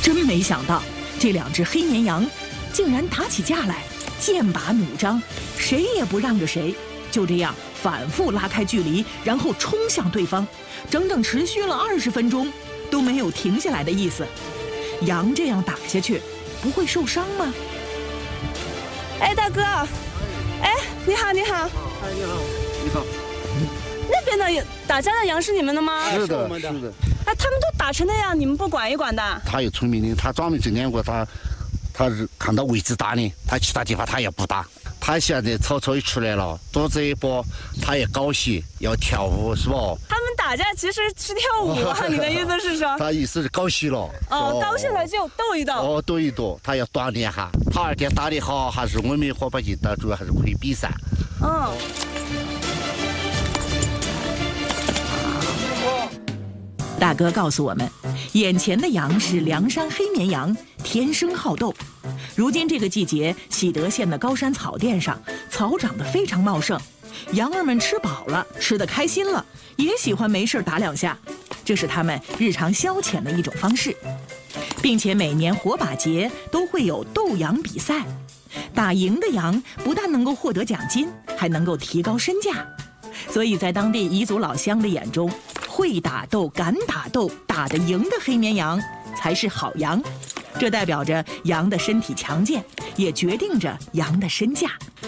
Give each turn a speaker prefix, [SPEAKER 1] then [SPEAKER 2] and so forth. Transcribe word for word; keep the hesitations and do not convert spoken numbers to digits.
[SPEAKER 1] 真没想到，这两只黑绵羊竟然打起架来，剑拔弩张，谁也不让着谁。就这样反复拉开距离，然后冲向对方，整整持续了二十分钟，都没有停下来的意思。羊这样打下去，不会受伤吗？
[SPEAKER 2] 哎，大哥，哎，你好，你好。
[SPEAKER 3] 哎，你好，你好。
[SPEAKER 2] 那边的打架的羊是你们的吗？
[SPEAKER 3] 是的，是的。
[SPEAKER 2] 哎，他们都打成那样，你们不管一管的？
[SPEAKER 3] 他有聪明的，他专门去练过，他他是看到位置打的，他其他地方他也不打。他现在草草也出来了，肚子一拨，他也高兴，要跳舞是吧？
[SPEAKER 2] 他们打架其实是跳舞啊，你的意思是说？
[SPEAKER 3] 他意思是高兴了。
[SPEAKER 2] 哦，高兴了就斗一斗。
[SPEAKER 3] 哦，斗一斗，他要锻炼哈。他二天打得好，还是我们伙伴级的，主要还是可以比赛。
[SPEAKER 2] 嗯。
[SPEAKER 1] 大哥告诉我们，眼前的羊是凉山黑绵羊，天生好斗。如今这个季节，喜德县的高山草甸上草长得非常茂盛，羊儿们吃饱了，吃得开心了，也喜欢没事打两下，这是他们日常消遣的一种方式。并且每年火把节都会有斗羊比赛，打赢的羊不但能够获得奖金，还能够提高身价。所以在当地彝族老乡的眼中，会打斗、敢打斗、打得赢的黑绵羊才是好羊。这代表着羊的身体强健，也决定着羊的身价。